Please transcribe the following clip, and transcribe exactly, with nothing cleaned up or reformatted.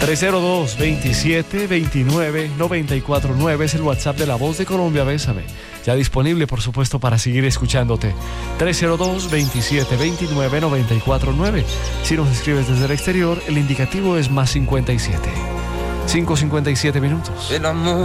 tres cero dos, veintisiete veintinueve, noventa y cuatro nueve es el WhatsApp de La Voz de Colombia, Bésame. Ya disponible, por supuesto, para seguir escuchándote. tres cero dos, veintisiete veintinueve, noventa y cuatro nueve. Si nos escribes desde el exterior, el indicativo es más cincuenta y siete. cinco cincuenta y siete minutos. El amor